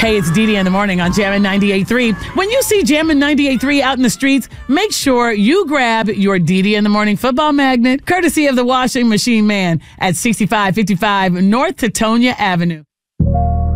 Hey, it's Dee Dee in the morning on Jammin' 98.3. When you see Jammin' 98.3 out in the streets, make sure you grab your Dee Dee in the morning football magnet, courtesy of the washing machine man at 6555 North Tetonia Avenue.